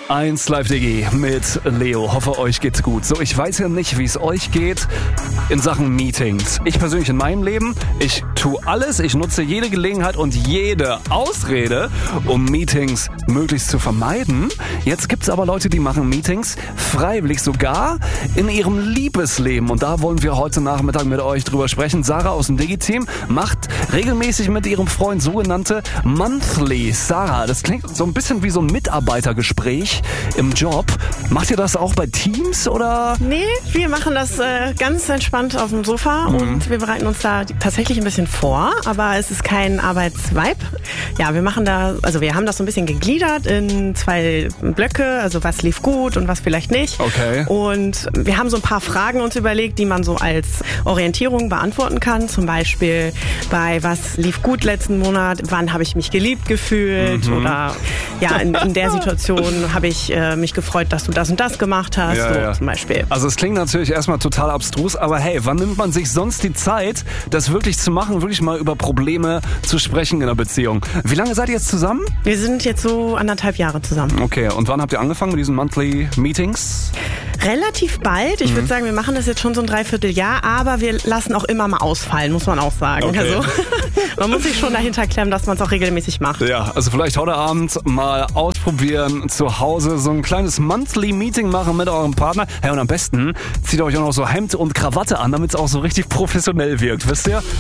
1 Live-DG mit Leo. Hoffe, euch geht's gut. So, ich weiß ja nicht, wie es euch geht in Sachen Meetings. Ich persönlich in meinem Leben, ich tue alles, ich nutze jede Gelegenheit und jede Ausrede, um Meetings möglichst zu vermeiden. Jetzt gibt's aber Leute, die machen Meetings freiwillig, sogar in ihrem Liebesleben. Und da wollen wir heute Nachmittag mit euch drüber sprechen. Sarah aus dem Digi-Team macht regelmäßig mit ihrem Freund sogenannte Monthly. Sarah, das klingt so ein bisschen wie so ein Mitarbeitergespräch im Job. Macht ihr das auch bei Teams oder? Nee, wir machen das ganz entspannt auf dem Sofa und wir bereiten uns da tatsächlich ein bisschen vor, aber es ist kein Arbeitsvibe. Ja, wir haben das so ein bisschen gegliedert in 2 Blöcke, also was lief gut und was vielleicht nicht. Okay. Und wir haben so ein paar Fragen uns überlegt, die man so als Orientierung beantworten kann. Zum Beispiel bei was lief gut letzten Monat, wann habe ich mich geliebt gefühlt oder ja, in der Situation habe ich mich gefreut, dass du das und das gemacht hast, zum Beispiel. Also es klingt natürlich erstmal total abstrus, aber hey, wann nimmt man sich sonst die Zeit, das wirklich zu machen, wirklich mal über Probleme zu sprechen in einer Beziehung? Wie lange seid ihr jetzt zusammen? Wir sind jetzt so 1,5 Jahre zusammen. Okay, und wann habt ihr angefangen mit diesen Monthly Meetings? Relativ bald. Ich würde sagen, wir machen das jetzt schon so ein Dreivierteljahr, aber wir lassen auch immer mal ausfallen, muss man auch sagen. Okay. Also man muss sich schon dahinter klemmen, dass man es auch regelmäßig macht. Ja, also vielleicht heute Abend mal ausprobieren, zu Hause so ein kleines Monthly Meeting machen mit eurem Partner. Hey, und am besten zieht euch auch noch so Hemd und Krawatte an, damit es auch so richtig professionell wirkt, wisst ihr?